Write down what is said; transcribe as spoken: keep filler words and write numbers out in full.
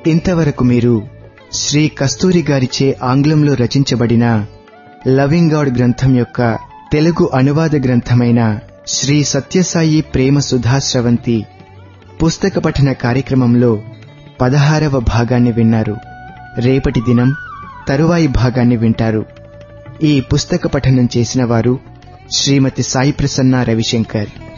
ఇంతవరకు మీరు శ్రీ కస్తూరి గారిచే ఆంగ్లంలో రచించబడిన లవింగ్ గాడ్ గ్రంథం యొక్క తెలుగు అనువాద గ్రంథమైన శ్రీ సత్యసాయి ప్రేమ సుధాస్రవంతి పుస్తక పఠన కార్యక్రమంలో పదహారవ భాగాన్ని విన్నారు. రేపటి దినం తరువాయి భాగాన్ని వింటారు. ఈ పుస్తక పఠనం చేసిన వారు శ్రీమతి సాయి ప్రసన్న రవిశంకర్.